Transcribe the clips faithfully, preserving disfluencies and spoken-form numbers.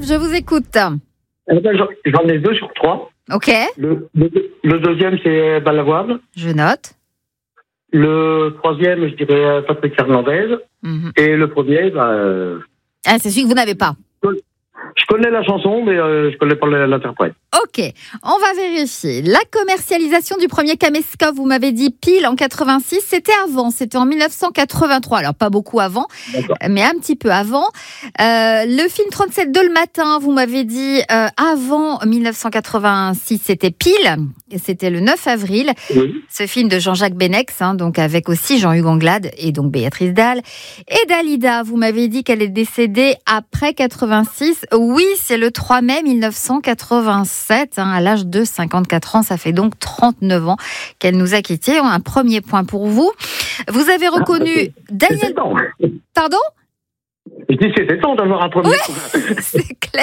je vous écoute. Eh ben, j'en, j'en ai deux sur trois. Ok. Le, le, le deuxième, c'est Balavoine. Je note. Le troisième, je dirais Patrick Hernandez. Mm-hmm. Et le premier, bah, euh, Ah, c'est celui que vous n'avez pas. je connais la chanson, mais euh, je connais pas l'interprète. Ok, on va vérifier. La commercialisation du premier caméscope, vous m'avez dit pile en quatre-vingt-six, c'était avant, c'était en mille neuf cent quatre-vingt-trois. Alors pas beaucoup avant, D'accord. mais un petit peu avant. Euh, le film trente-sept deux le matin, vous m'avez dit euh, avant mille neuf cent quatre-vingt-six, c'était pile, et c'était le neuf avril. Oui. Ce film de Jean-Jacques Benex, hein, donc avec aussi Jean-Hugues Anglade et donc Béatrice Dalle. Et Dalida, vous m'avez dit qu'elle est décédée après quatre-vingt-six. Oui, c'est le trois mai mille neuf cent quatre-vingt-sept, hein, à l'âge de cinquante-quatre ans. Ça fait donc trente-neuf ans qu'elle nous a quittés. Un premier point pour vous. Vous avez reconnu Ah, Daniel... C'était temps. Pardon ? Je dis c'était temps d'avoir un premier. Oui, c'est clair.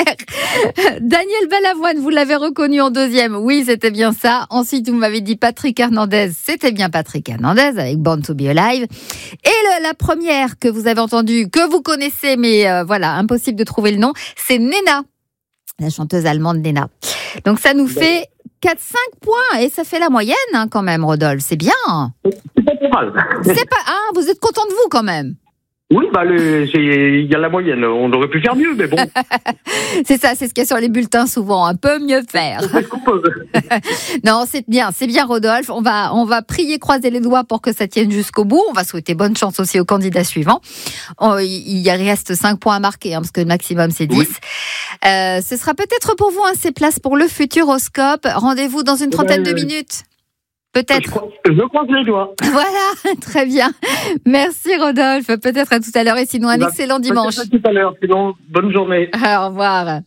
Daniel Balavoine, vous l'avez reconnu en deuxième. Oui, c'était bien ça. Ensuite, vous m'avez dit Patrick Hernandez. C'était bien Patrick Hernandez avec Born to Be Alive. Et le, la première que vous avez entendue, que vous connaissez, mais euh, voilà, impossible de trouver le nom, c'est Nena, la chanteuse allemande Nena. Donc ça nous fait quatre cinq points et ça fait la moyenne hein, quand même, Rodolphe. C'est bien. C'est pas trop mal. C'est pas. Ah, vous êtes content de vous quand même. Oui, bah le, c'est, il y a la moyenne. On aurait pu faire mieux, mais bon. C'est ça, c'est ce qu'il y a sur les bulletins souvent. Un peu mieux faire. On fait ce qu'on peut. Non, c'est bien, c'est bien, Rodolphe. On va, on va prier, croiser les doigts pour que ça tienne jusqu'au bout. On va souhaiter bonne chance aussi aux candidats suivants. Oh, il y reste cinq points à marquer, hein, parce que le maximum c'est dix. Oui. Euh, ce sera peut-être pour vous hein, ces places pour le Futuroscope. Rendez-vous dans une trentaine de minutes. Peut-être. Je croise, je croise les doigts. Voilà, très bien. Merci Rodolphe. Peut-être à tout à l'heure et sinon un bah, excellent dimanche. À tout à l'heure, sinon bonne journée. Au revoir.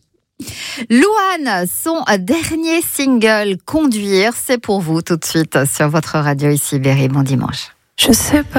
Louane, son dernier single Conduire, c'est pour vous tout de suite sur votre radio ici Berry. Bon dimanche. Je sais pas.